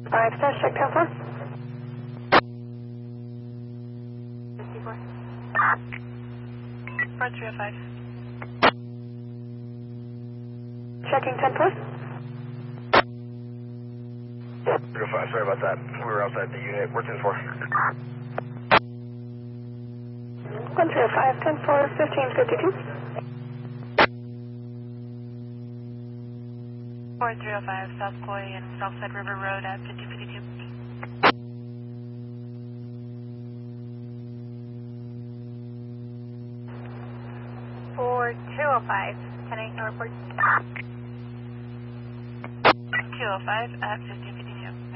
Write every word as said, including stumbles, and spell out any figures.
five, dash, check ten four. fifty-four. four three oh five. Checking ten four. three oh five, sorry about that. We were outside the unit. We're ten four. one three oh five, ten four, fifteen fifty-two. four three oh five, South Coy and Southside River Road at fifteen fifty-two. four two oh five, ten eight, no report. two oh five at fifteen fifty-two.